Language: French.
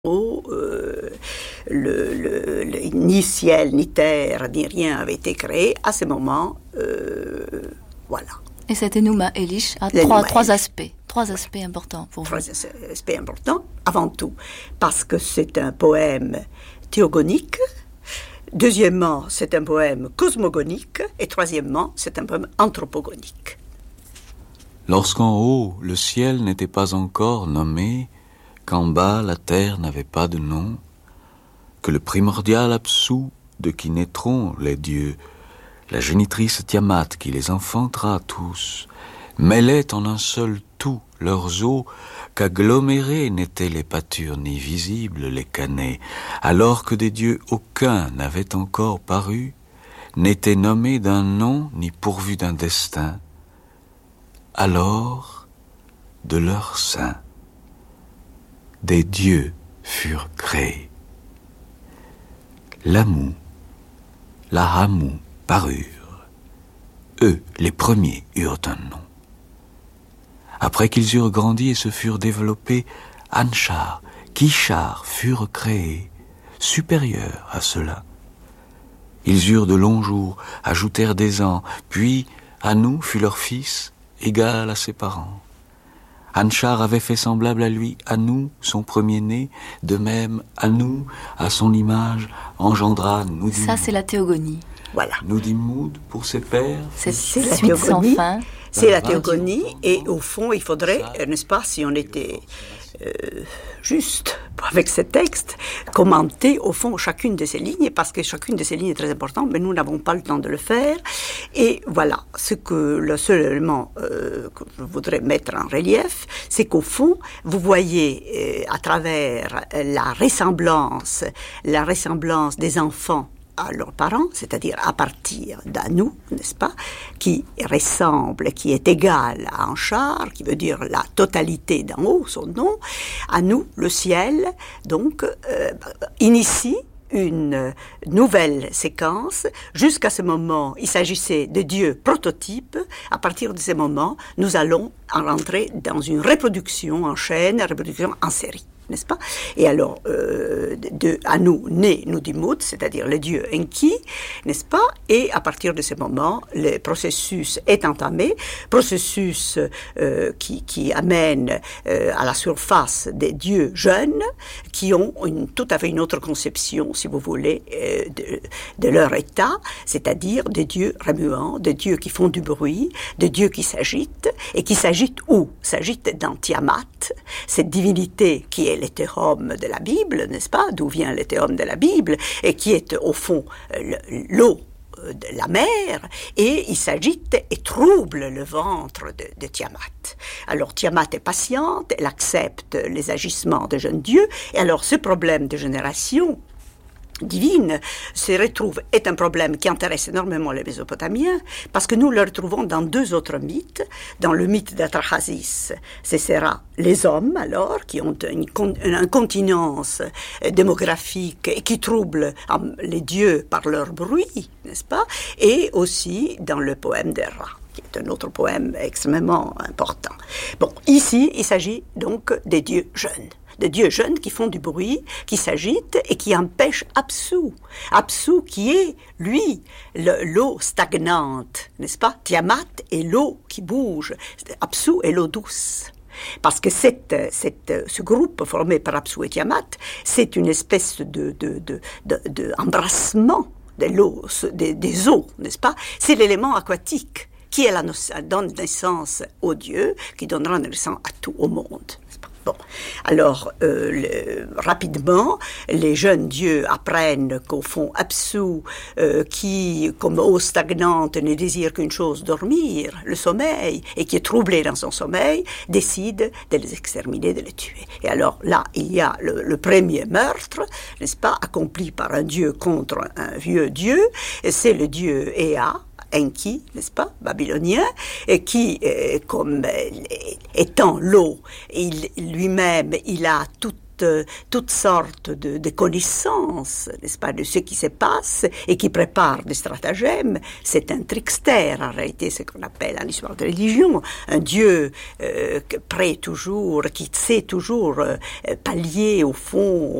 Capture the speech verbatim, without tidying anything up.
Oh, euh, le, le, le, ni ciel, ni terre, ni rien avait été créé. À ce moment, euh, voilà. Et cet Enuma Elish a trois, trois aspects, trois aspects importants pour trois vous. Trois aspects importants, avant tout, parce que c'est un poème théogonique. Deuxièmement, c'est un poème cosmogonique. Et troisièmement, c'est un poème anthropogonique. Lorsqu'en haut, le ciel n'était pas encore nommé, qu'en bas, la terre n'avait pas de nom, que le primordial Apsu, de qui naîtront les dieux, la génitrice Tiamat qui les enfantera tous, mêlait en un seul tout leurs eaux, qu'agglomérés n'étaient les pâtures ni visibles les canets, alors que des dieux aucun n'avait encore paru, n'était nommé d'un nom ni pourvu d'un destin. Alors, de leur sein, des dieux furent créés. L'Amou, la Hamou parurent. Eux, les premiers, eurent un nom. Après qu'ils eurent grandi et se furent développés, Anshar, Kishar furent créés, supérieurs à cela. Ils eurent de longs jours, ajoutèrent des ans, puis Anu fut leur fils, égal à ses parents. Anshar avait fait semblable à lui Anu, son premier-né, de même Anu, à son image, engendra Nudimmud. Ça, c'est la théogonie. Voilà. Nudimmud pour ses pères. C'est, c'est la suite sans fin. C'est la théogonie, et au fond, il faudrait, n'est-ce pas, si on était euh, juste avec ces textes, commenter au fond chacune de ces lignes, parce que chacune de ces lignes est très importante, mais nous n'avons pas le temps de le faire. Et voilà, ce que le seul élément euh, que je voudrais mettre en relief, c'est qu'au fond, vous voyez euh, à travers la ressemblance, la ressemblance des enfants à leurs parents, c'est-à-dire à partir d'Anu, n'est-ce pas, qui ressemble, qui est égal à Anshar, qui veut dire la totalité d'en haut, son nom. Anu, le ciel, donc, euh, initie une nouvelle séquence. Jusqu'à ce moment, il s'agissait de dieux prototypes. À partir de ce moment, nous allons en rentrer dans une reproduction en chaîne, une reproduction en série. N'est-ce pas? Et alors, euh, de Anu naît Nudimmud, c'est-à-dire le dieu Enki, n'est-ce pas? Et à partir de ce moment, le processus est entamé, processus euh, qui, qui amène euh, à la surface des dieux jeunes qui ont une, tout à fait une autre conception, si vous voulez, euh, de, de leur état, c'est-à-dire des dieux remuants, des dieux qui font du bruit, des dieux qui s'agitent, et qui s'agitent où? S'agitent dans Tiamat, cette divinité qui est l'hétérum de la Bible, n'est-ce pas? D'où vient l'hétérum de la Bible, et qui est au fond l'eau de la mer, et il s'agite et trouble le ventre de, de Tiamat. Alors Tiamat est patiente, elle accepte les agissements de jeunes dieux, et alors ce problème de génération divine se retrouve, est un problème qui intéresse énormément les Mésopotamiens, parce que nous le retrouvons dans deux autres mythes. Dans le mythe d'Atrahasis, ce sera les hommes, alors, qui ont une, une incontinence démographique et qui troublent les dieux par leur bruit, n'est-ce pas? Et aussi dans le poème de Ra, qui est un autre poème extrêmement important. Bon, ici, il s'agit donc des dieux jeunes. Des dieux jeunes qui font du bruit, qui s'agitent et qui empêchent Apsu. Apsu qui est, lui, le, l'eau stagnante, n'est-ce pas? Tiamat est l'eau qui bouge. Apsu est l'eau douce. Parce que cette, cette, ce groupe formé par Apsu et Tiamat, c'est une espèce de, de, de, de, de embrassement de l'eau, des, des eaux, n'est-ce pas? C'est l'élément aquatique qui est la, donne naissance aux dieux, qui donnera naissance à tout au monde. Bon, alors, euh, le, rapidement, les jeunes dieux apprennent qu'au fond, Apsu, euh, qui, comme eau stagnante, ne désire qu'une chose, dormir, le sommeil, et qui est troublé dans son sommeil, décide de les exterminer, de les tuer. Et alors, là, il y a le, le premier meurtre, n'est-ce pas, accompli par un dieu contre un vieux dieu, et c'est le dieu Ea, Enki, n'est-ce pas, babylonien, et qui, euh, comme euh, étant l'eau, il, lui-même, il a toute apporte toutes sortes de, de connaissances, n'est-ce pas, de ce qui se passe et qui prépare des stratagèmes. C'est un trickster, en réalité, ce qu'on appelle en histoire de religion, un dieu euh, prêt toujours, qui sait toujours euh, pallier au fond